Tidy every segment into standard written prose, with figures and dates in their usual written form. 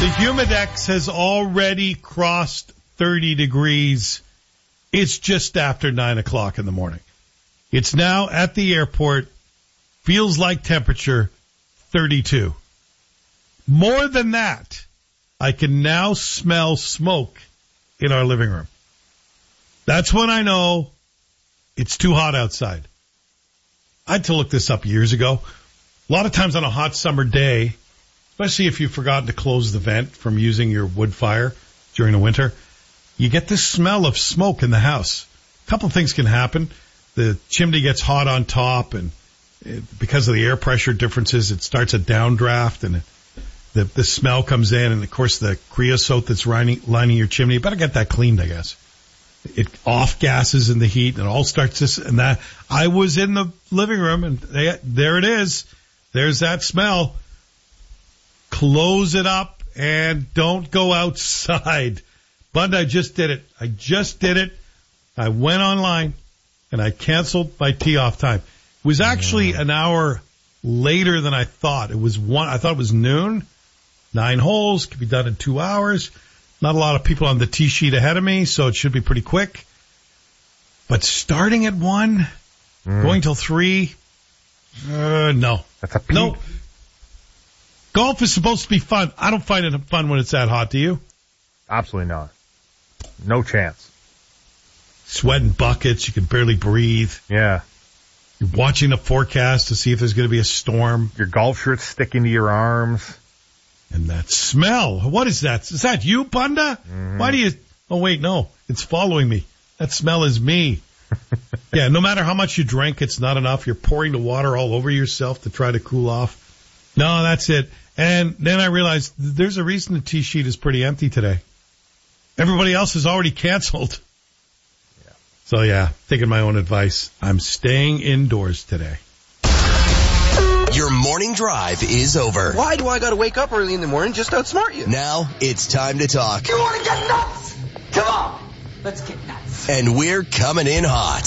The Humidex has already crossed 30 degrees. It's just after 9 o'clock in the morning. It's now at the airport. Feels like temperature 32. More than that, I can now smell smoke in our living room. That's when I know it's too hot outside. I had to look this up years ago. A lot of times on a hot summer day, especially if you've forgotten to close the vent from using your wood fire during the winter, you get this smell of smoke in the house. A couple of things can happen. The chimney gets hot on top, and because of the air pressure differences, it starts a downdraft, and the smell comes in, and of course the creosote that's lining your chimney, you better get that cleaned, I guess. It off gases in the heat, and it all starts this and that. I was in the living room, and there it is. There's that smell. Close it up and don't go outside. But I just did it. I went online and I canceled my tee off time. It was actually an hour later than I thought. I thought it was noon. 9 holes, could be done in 2 hours. Not a lot of people on the tee sheet ahead of me, so it should be pretty quick. But starting at 1, going till 3, no. That's a peak. No. Golf is supposed to be fun. I don't find it fun when it's that hot, do you? Absolutely not. No chance. Sweating buckets, you can barely breathe. Yeah. You're watching the forecast to see if there's going to be a storm. Your golf shirt's sticking to your arms. And that smell. What is that? Is that you, Panda? Why do you... Oh, wait, no. It's following me. That smell is me. Yeah, no matter how much you drink, it's not enough. You're pouring the water all over yourself to try to cool off. No, that's it. And then I realized there's a reason the tee sheet is pretty empty today. Everybody else has already canceled. Yeah. So, yeah, taking my own advice. I'm staying indoors today. Your morning drive is over. Why do I gotta wake up early in the morning just to outsmart you? Now it's time to talk. You wanna get nuts? Come on, let's get nuts. And we're coming in hot.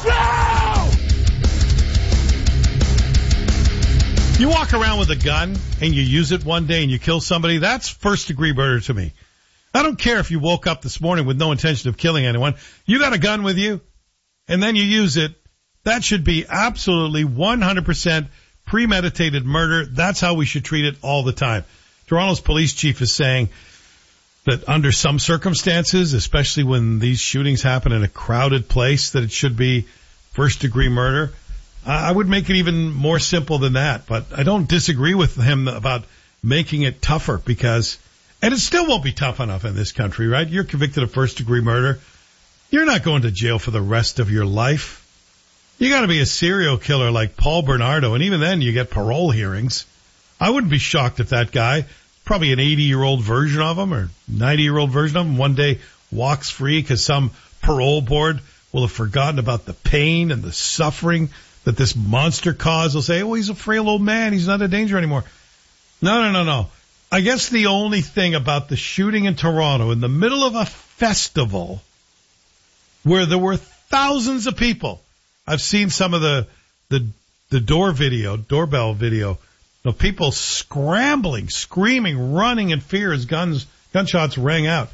Let's go! You walk around with a gun and you use it one day and you kill somebody, that's first-degree murder to me. I don't care if you woke up this morning with no intention of killing anyone. You got a gun with you and then you use it. That should be absolutely 100% premeditated murder. That's how we should treat it all the time. Toronto's police chief is saying that under some circumstances, especially when these shootings happen in a crowded place, that it should be first-degree murder. I would make it even more simple than that, but I don't disagree with him about making it tougher and it still won't be tough enough in this country, right? You're convicted of first-degree murder. You're not going to jail for the rest of your life. You got to be a serial killer like Paul Bernardo, and even then you get parole hearings. I wouldn't be shocked if that guy, probably an 80-year-old version of him or 90-year-old version of him, one day walks free because some parole board will have forgotten about the pain and the suffering that this monster caused. They'll say, oh, he's a frail old man. He's not a danger anymore. No. I guess the only thing about the shooting in Toronto in the middle of a festival where there were thousands of people, I've seen some of the doorbell video of people scrambling, screaming, running in fear as gunshots rang out.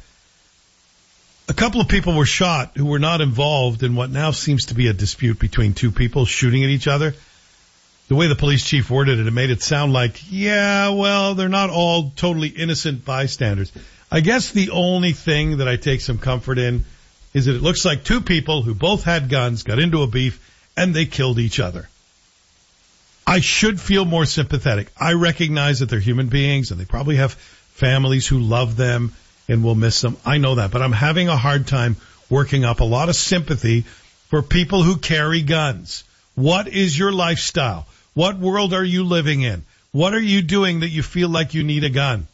A couple of people were shot who were not involved in what now seems to be a dispute between two people shooting at each other. The way the police chief worded it made it sound like, yeah, well, they're not all totally innocent bystanders. I guess the only thing that I take some comfort in is that it looks like two people who both had guns got into a beef and they killed each other. I should feel more sympathetic. I recognize that they're human beings and they probably have families who love them and will miss them. I know that, but I'm having a hard time working up a lot of sympathy for people who carry guns. What is your lifestyle? What world are you living in? What are you doing that you feel like you need a gun?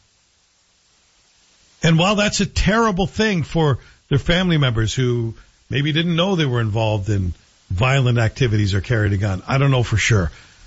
And while that's a terrible thing for their family members who maybe didn't know they were involved in violent activities or carried a gun, I don't know for sure.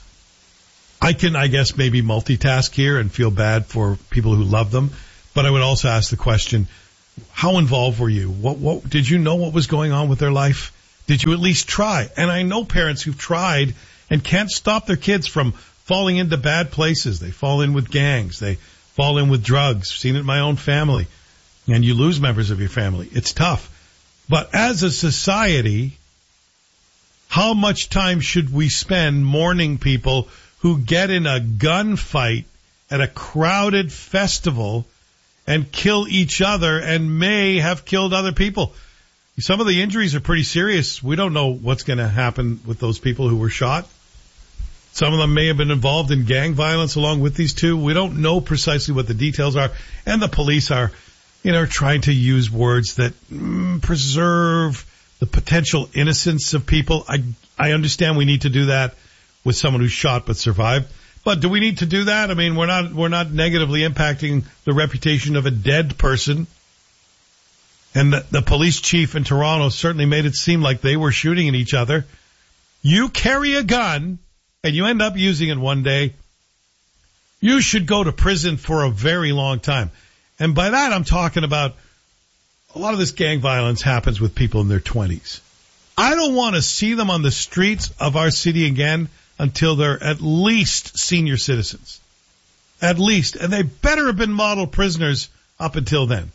I can, I guess, maybe multitask here and feel bad for people who love them. But I would also ask the question, how involved were you? What did you know what was going on with their life? Did you at least try? And I know parents who've tried and can't stop their kids from falling into bad places. They fall in with gangs. They fall in with drugs. Seen it in my own family. And you lose members of your family. It's tough. But as a society, how much time should we spend mourning people who get in a gunfight at a crowded festival and kill each other and may have killed other people? Some of the injuries are pretty serious. We don't know what's going to happen with those people who were shot. Some of them may have been involved in gang violence along with these two. We don't know precisely what the details are. And the police are, trying to use words that preserve the potential innocence of people. I understand we need to do that with someone who's shot but survived. But do we need to do that? I mean, we're not negatively impacting the reputation of a dead person. And the police chief in Toronto certainly made it seem like they were shooting at each other. You carry a gun and you end up using it one day, you should go to prison for a very long time. And by that, I'm talking about a lot of this gang violence happens with people in their 20s. I don't want to see them on the streets of our city again until they're at least senior citizens. At least. And they better have been model prisoners up until then.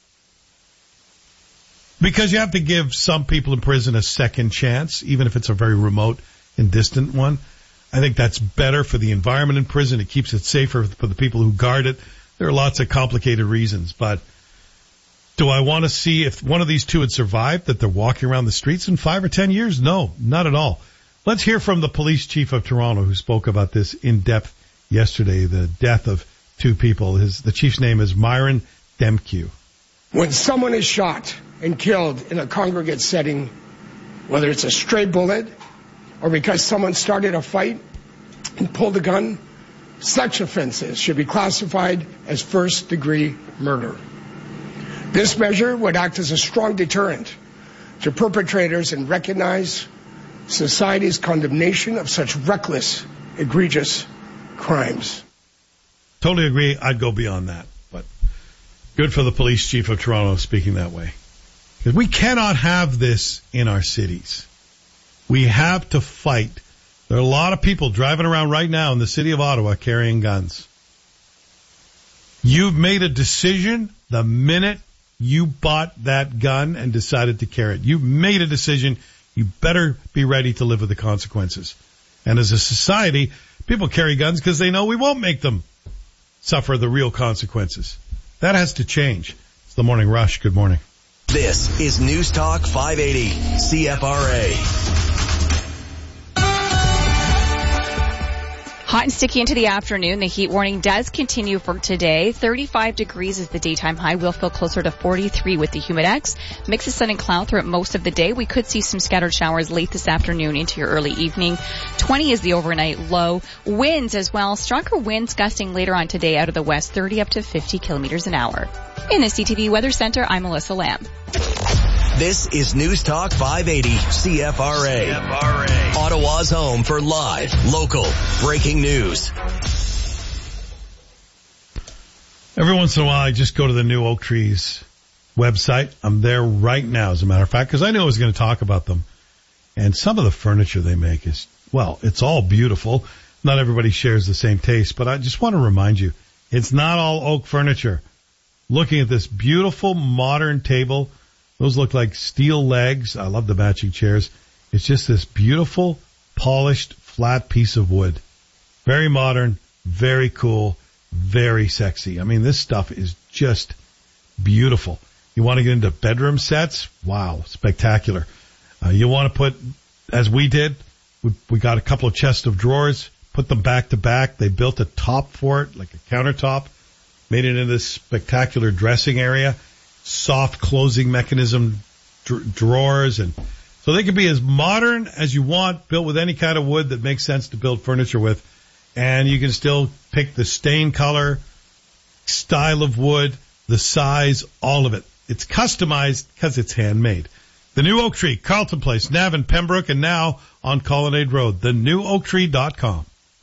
Because you have to give some people in prison a second chance, even if it's a very remote and distant one. I think that's better for the environment in prison. It keeps it safer for the people who guard it. There are lots of complicated reasons, but do I want to see if one of these two had survived, that they're walking around the streets in 5 or 10 years? No, not at all. Let's hear from the police chief of Toronto who spoke about this in depth yesterday, the death of two people. The chief's name is Myron Demkiw. When someone is shot and killed in a congregate setting, whether it's a stray bullet or because someone started a fight and pulled a gun, such offenses should be classified as first-degree murder. This measure would act as a strong deterrent to perpetrators and recognize society's condemnation of such reckless, egregious crimes. Totally agree. I'd go beyond that, but good for the police chief of Toronto speaking that way. Because we cannot have this in our cities. We have to fight. There are a lot of people driving around right now in the city of Ottawa carrying guns. You've made a decision the minute you bought that gun and decided to carry it. You've made a decision. You better be ready to live with the consequences. And as a society, people carry guns because they know we won't make them suffer the real consequences. That has to change. It's the Morning Rush. Good morning. This is News Talk 580 CFRA. Hot and sticky into the afternoon. The heat warning does continue for today. 35 degrees is the daytime high. We'll feel closer to 43 with the humidex. Mix of sun and cloud throughout most of the day. We could see some scattered showers late this afternoon into your early evening. 20 is the overnight low. Winds as well. Stronger winds gusting later on today out of the west, 30 up to 50 kilometers an hour. In the CTV Weather Center, I'm Melissa Lamb. This is News Talk 580 CFRA. Ottawa's home for live, local, breaking news. Every once in a while, I just go to the New Oak Trees website. I'm there right now, as a matter of fact, because I knew I was going to talk about them. And some of the furniture they make is, well, it's all beautiful. Not everybody shares the same taste, but I just want to remind you, it's not all oak furniture. Looking at this beautiful modern table, those look like steel legs. I love the matching chairs. It's just this beautiful, polished, flat piece of wood. Very modern, very cool, very sexy. I mean, this stuff is just beautiful. You want to get into bedroom sets? Wow, spectacular. You want to put, as we did, we got a couple of chests of drawers, put them back to back. They built a top for it, like a countertop, made it into this spectacular dressing area. Soft closing mechanism drawers, and so they can be as modern as you want, built with any kind of wood that makes sense to build furniture with, and you can still pick the stain color, style of wood, the size, all of it. It's customized because it's handmade. The New Oak Tree, Carlton Place, Navan, Pembroke, and now on Colonnade Road. TheNewOakTree.com.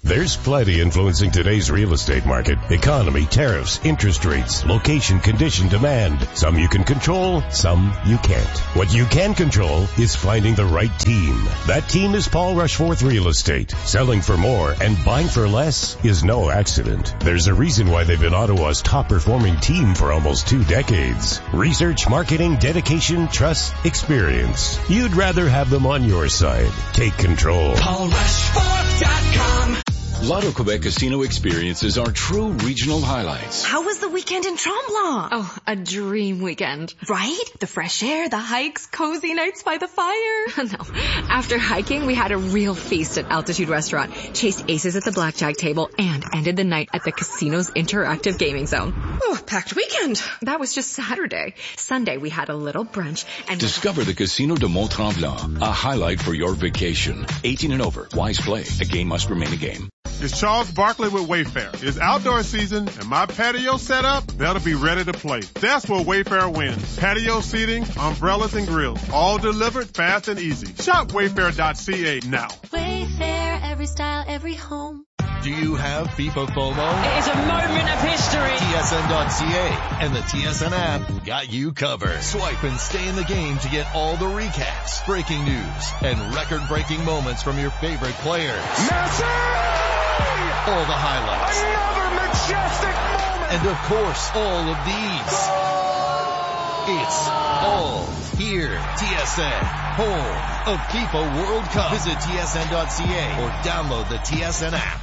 There's plenty influencing today's real estate market. Economy, tariffs, interest rates, location, condition, demand. Some you can control, some you can't. What you can control is finding the right team. That team is Paul Rushforth Real Estate. Selling for more and buying for less is no accident. There's a reason why they've been Ottawa's top performing team for almost 2 decades. Research, marketing, dedication, trust, experience. You'd rather have them on your side. Take control. PaulRushforth.com. Lotto Quebec Casino experiences are true regional highlights. How was the weekend in Tremblant? Oh, a dream weekend. Right? The fresh air, the hikes, cozy nights by the fire. No. After hiking, we had a real feast at Altitude Restaurant, chased aces at the blackjack table, and ended the night at the casino's interactive gaming zone. Oh, packed weekend. That was just Saturday. Sunday, we had a little brunch and discover the Casino de Mont-Tremblant, a highlight for your vacation. 18 and over. Wise play. A game must remain a game. It's Charles Barkley with Wayfair. It's outdoor season and my patio setup better be ready to play. That's where Wayfair wins. Patio seating, umbrellas and grills, all delivered fast and easy. Shop wayfair.ca now. Wayfair, every style, every home. Do you have FIFA FOMO? It is a moment of history. TSN.ca and the TSN app got you covered. Swipe and stay in the game to get all the recaps, breaking news, and record-breaking moments from your favorite players. Messi! All the highlights. Another majestic moment. And of course, all of these. It's all here. TSN, home of FIFA World Cup. Visit TSN.ca or download the TSN app.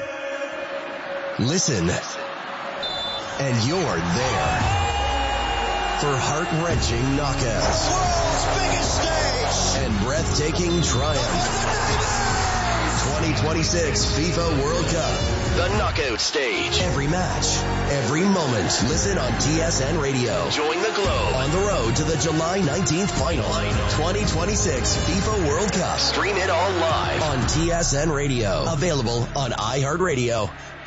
Listen, and you're there for heart-wrenching knockouts. The world's biggest stage. And breathtaking triumph. 2026 FIFA World Cup. The knockout stage. Every match, every moment. Listen on TSN Radio. Join the globe on the road to the July 19th final. 2026 FIFA World Cup. Stream it all live on TSN Radio. Available on iHeartRadio